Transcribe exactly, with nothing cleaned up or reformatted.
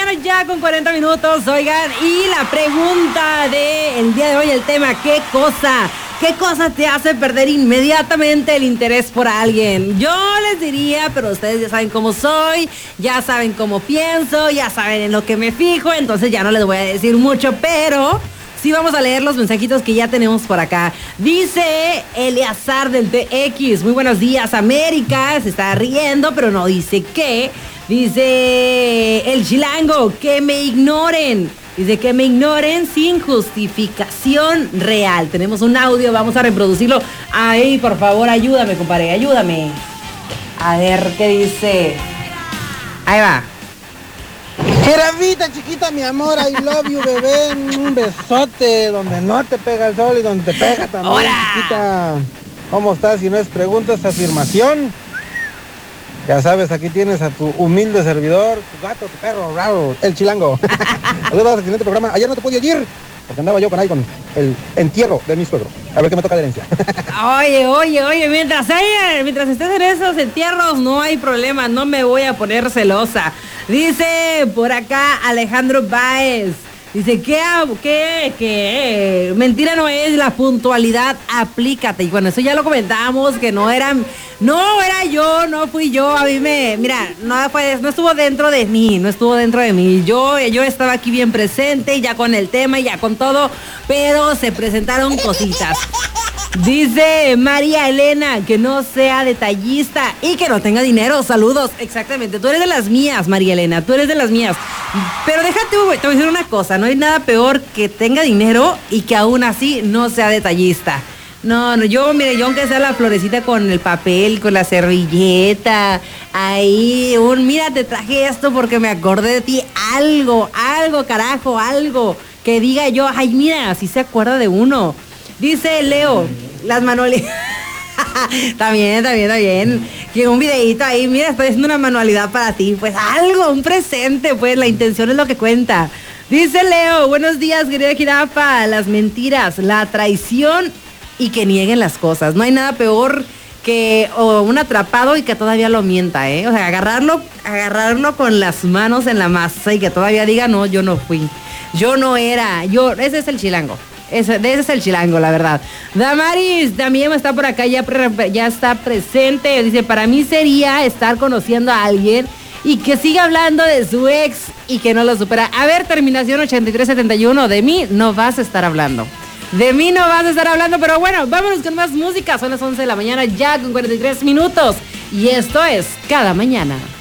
mañana ya con cuarenta minutos, oigan, y la pregunta del día de hoy, el tema, ¿qué cosa? ¿Qué cosa te hace perder inmediatamente el interés por alguien? Yo les diría, pero ustedes ya saben cómo soy, ya saben cómo pienso, ya saben en lo que me fijo, entonces ya no les voy a decir mucho, pero sí vamos a leer los mensajitos que ya tenemos por acá. Dice Eleazar del T X, muy buenos días, América, se está riendo, pero no dice qué. Dice el Chilango, que me ignoren. Dice que me ignoren sin justificación real. Tenemos un audio, vamos a reproducirlo. Ay, por favor, ayúdame, compadre, ayúdame. A ver qué dice. Ahí va. Jerafita, chiquita, mi amor, I love you, bebé. Un besote donde no te pega el sol y donde te pega también. ¡Hola! Chiquita, ¿cómo estás? Si no es pregunta, es afirmación. Ya sabes, aquí tienes a tu humilde servidor, tu gato, tu perro, raro, el Chilango. Saludos al excelente programa. Ayer no te pude ir, porque andaba yo con ahí con el entierro de mi suegro. A ver qué me toca de herencia. Oye, oye, oye, mientras ella, mientras estés en esos entierros, no hay problema, no me voy a poner celosa. Dice por acá Alejandro Báez. Dice, ¿qué, qué, qué? Mentira no es, la puntualidad, aplícate. Y bueno, eso ya lo comentábamos, que no era, no era yo, no fui yo. A mí me, mira, no fue, no estuvo dentro de mí, no estuvo dentro de mí. Yo, yo estaba aquí bien presente, ya con el tema, ya con todo, pero se presentaron cositas. Dice María Elena, que no sea detallista y que no tenga dinero. Saludos, exactamente. Tú eres de las mías, María Elena, tú eres de las mías. Pero déjate, te voy a decir una cosa, no hay nada peor que tenga dinero y que aún así no sea detallista. No, no, yo, mire, yo aunque sea la florecita con el papel, con la servilleta, ahí, un, mira, te traje esto porque me acordé de ti, algo, algo, carajo, algo, que diga yo, ay, mira, así se acuerda de uno. Dice Leo, las manualidades. Está bien, está bien, está bien. Que un videíto ahí, mira, estoy haciendo una manualidad para ti. Pues algo, un presente, pues la intención es lo que cuenta. Dice Leo, buenos días, querida jirafa. Las mentiras, la traición y que nieguen las cosas. No hay nada peor que oh, un atrapado y que todavía lo mienta, ¿eh? O sea, agarrarlo, agarrarlo con las manos en la masa y que todavía diga, no, yo no fui. Yo no era, yo, ese es el Chilango. Ese, ese es el Chilango, la verdad. Damaris también está por acá, ya, pre, ya está presente. Dice, para mí sería estar conociendo a alguien y que siga hablando de su ex y que no lo supera. A ver, terminación ochenta y tres setenta y uno, de mí no vas a estar hablando. De mí no vas a estar hablando, pero bueno, vámonos con más música. Son las once de la mañana ya con cuarenta y tres minutos. Y esto es Cada Mañana.